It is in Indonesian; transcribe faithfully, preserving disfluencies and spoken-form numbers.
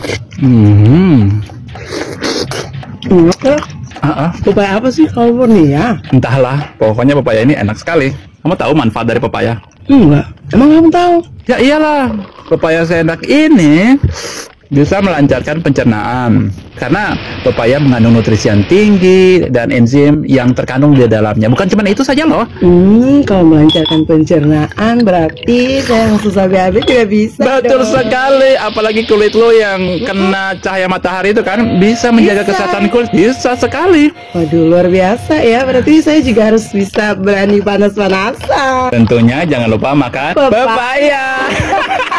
Hmm. Enak ya? Uh-uh. Pepaya apa sih California? Entahlah, pokoknya pepaya ini enak sekali. Kamu tahu manfaat dari pepaya? Enggak. Emang kamu tahu? Ya iyalah, pepaya seenak ini bisa melancarkan pencernaan karena pepaya mengandung nutrisi yang tinggi dan enzim yang terkandung di dalamnya. Bukan cuma itu saja loh. Hmm, kalau melancarkan pencernaan berarti saya yang susah B A B juga bisa. Betul dong. sekali, apalagi kulit lo yang kena cahaya matahari itu kan bisa menjaga Bisa. kesehatan kulit. Bisa sekali. Waduh, luar biasa ya. Berarti saya juga harus bisa berani panas-panasan. Tentunya jangan lupa makan Pepaya. pepaya.